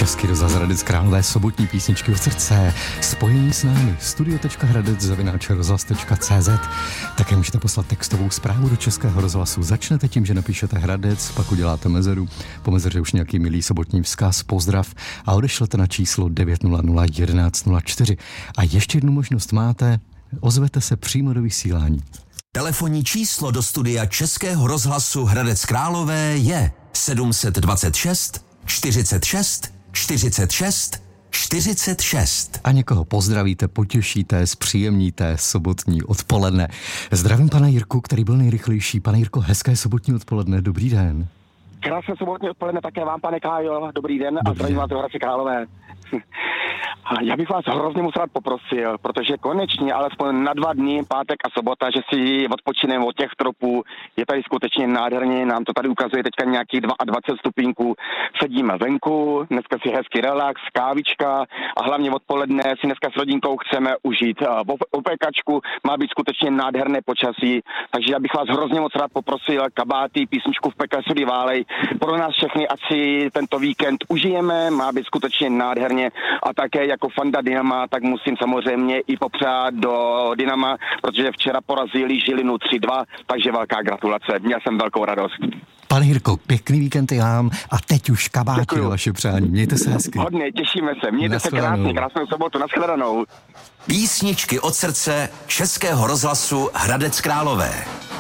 Český rozhlas Hradec Králové, sobotní písničky od srdce. Spojení s námi studio.hradec@rozhlas.cz. Také můžete poslat textovou zprávu do Českého rozhlasu. Začnete tím, že napíšete Hradec, pak uděláte mezeru, po mezeře už nějaký milý sobotní vzkaz, pozdrav a odešlete na číslo 900 1104. A ještě jednu možnost máte, ozvete se přímo do vysílání. Telefonní číslo do studia Českého rozhlasu Hradec Králové je 726 46 46 46. A někoho pozdravíte, potěšíte, zpříjemníte sobotní odpoledne. Zdravím pana Jirku, který byl nejrychlejší. Pane Jirko, hezké sobotní odpoledne, dobrý den. Krásné sobotní odpoledne také vám, pane Kájo, dobrý den a zdravím vás do Hradce Králové. Já bych vás hrozně moc rád poprosil, protože konečně alespoň na 2 dny, pátek a sobota, že si odpočineme od těch tropů. Je tady skutečně nádherně, nám to tady ukazuje teďka nějakých 22 stupínků. Sedíme venku, dneska si hezký relax, kávička a hlavně odpoledne si dneska s rodinkou chceme užít opékačku. Má být skutečně nádherné počasí, takže já bych vás hrozně moc rád poprosil, kabáty, písničku v pekle sudy válej. Pro nás všechny, ať si tento víkend užijeme, má být skutečně nádherně a také jako fanda Dynama, tak musím samozřejmě i popřát do Dynama, protože včera porazili Žilinu 3-2, takže velká gratulace. Měl jsem velkou radost. Pane Jirko, pěkný víkend i vám a teď už kabáti na vaše přání. Mějte se hezky. Hodně, těšíme se. Mějte se krásně, krásnou sobotu. Nashledanou. Písničky od srdce Českého rozhlasu Hradec Králové.